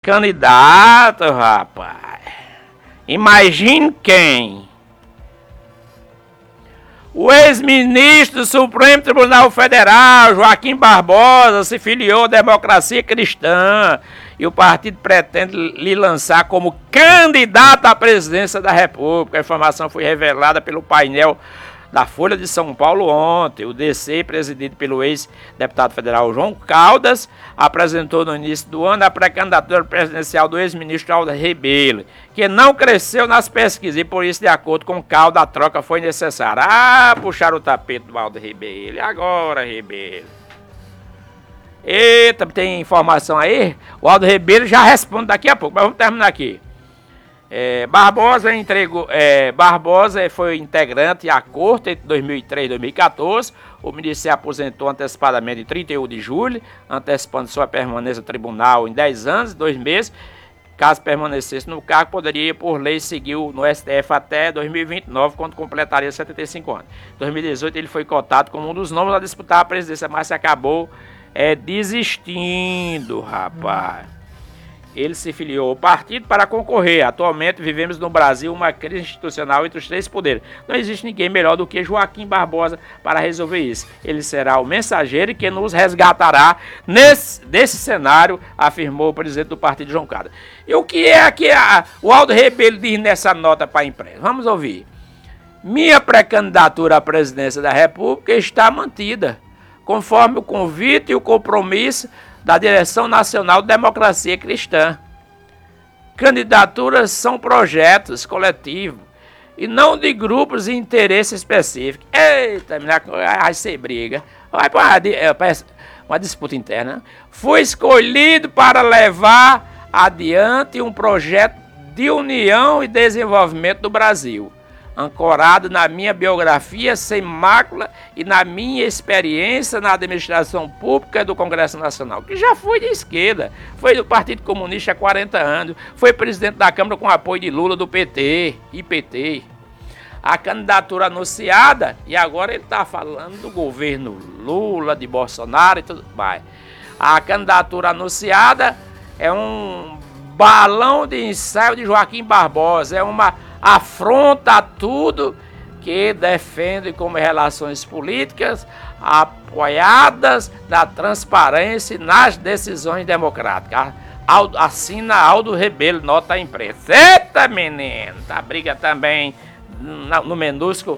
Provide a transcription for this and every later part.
candidato, rapaz. Imagine quem? O ex-ministro do Supremo Tribunal Federal, Joaquim Barbosa, se filiou à Democracia Cristã e o partido pretende lhe lançar como candidato à presidência da República. A informação foi revelada pelo painel da Folha de São Paulo ontem. O DC, presidido pelo ex-deputado federal João Caldas, apresentou no início do ano a pré-candidatura presidencial do ex-ministro Aldo Rebelo, que não cresceu nas pesquisas e por isso, de acordo com Caldas, a troca foi necessária. Puxaram o tapete do Aldo Rebelo. E agora, Rebelo? Eita, tem informação aí? O Aldo Rebelo já responde daqui a pouco, mas vamos terminar aqui. Barbosa foi integrante à corte entre 2003 e 2014. O ministro se aposentou antecipadamente em 31 de julho, antecipando sua permanência no tribunal em 10 anos e 2 meses. Caso permanecesse no cargo, poderia, por lei, seguir no STF até 2029, quando completaria 75 anos. Em 2018, ele foi cotado como um dos nomes a disputar a presidência, mas se acabou desistindo, rapaz. Ele se filiou ao partido para concorrer. Atualmente vivemos no Brasil uma crise institucional entre os 3 poderes. Não existe ninguém melhor do que Joaquim Barbosa para resolver isso. Ele será o mensageiro que nos resgatará desse cenário, afirmou o presidente do partido, João Caldas. E o que é que o Aldo Rebelo diz nessa nota para a imprensa? Vamos ouvir. Minha pré-candidatura à presidência da República está mantida, conforme o convite e o compromisso da Direção Nacional de Democracia Cristã. Candidaturas são projetos coletivos e não de grupos de interesse específico. Eita, vai ser briga, vai para uma disputa interna. Fui escolhido para levar adiante um projeto de união e desenvolvimento do Brasil, ancorado na minha biografia sem mácula e na minha experiência na administração pública do Congresso Nacional, que já foi de esquerda, foi do Partido Comunista há 40 anos, foi presidente da Câmara com apoio de Lula, do PT e PT. A candidatura anunciada, e agora ele está falando do governo Lula, de Bolsonaro e tudo mais. A candidatura anunciada é um balão de ensaio de Joaquim Barbosa, é uma afronta a tudo que defende como relações políticas apoiadas na transparência e nas decisões democráticas. Assina Aldo Rebelo, nota à imprensa. Eita, menino! Tá briga também no minúsculo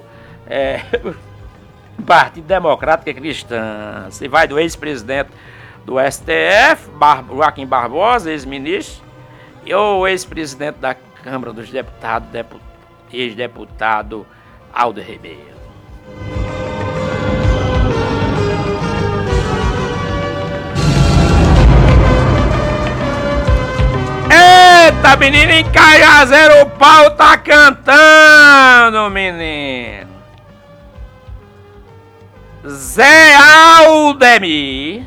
Partido Democrático Cristã. Se vai do ex-presidente do STF, Joaquim Barbosa, ex-ministro, e o ex-presidente da Câmara dos Deputados, ex-deputado Aldo Rebelo. Eita, menino, em Caiazeiro o pau tá cantando, menino. Zé Aldemir,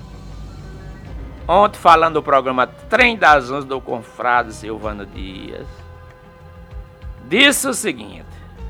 ontem falando do programa Trem das Onze do confrade Silvano Dias, disse o seguinte: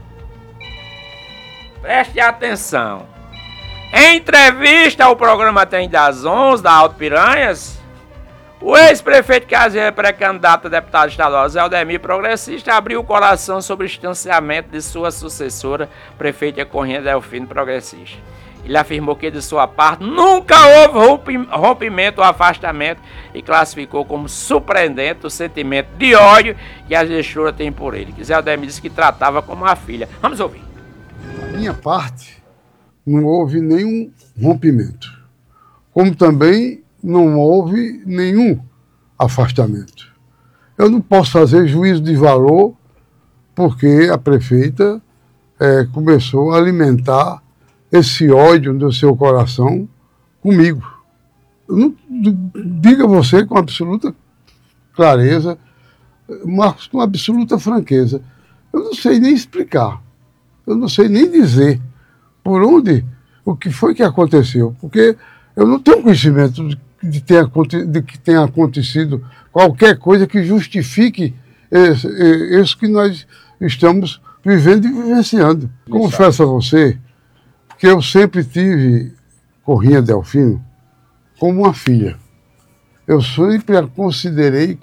preste atenção. Em entrevista ao programa Trem das Onze da Alto Piranhas, o ex-prefeito Caiazeiro, pré-candidato a deputado estadual Zé Aldemir, progressista, abriu o coração sobre o distanciamento de sua sucessora, prefeita Corrêa Delfino, progressista. Ele afirmou que, de sua parte, nunca houve rompimento ou afastamento e classificou como surpreendente o sentimento de ódio que a gestora tem por ele. Que Zé Aldemir disse que tratava como uma filha. Vamos ouvir. Da minha parte, não houve nenhum rompimento, como também não houve nenhum afastamento. Eu não posso fazer juízo de valor porque a prefeita começou a alimentar esse ódio no seu coração comigo. Eu não digo a você com absoluta clareza, mas com absoluta franqueza. Eu não sei nem explicar, eu não sei nem dizer por onde, o que foi que aconteceu, porque eu não tenho conhecimento de que tenha acontecido qualquer coisa que justifique isso que nós estamos vivendo e vivenciando. Confesso a você que eu sempre tive Corrêa Delfino como uma filha. Eu sempre a considerei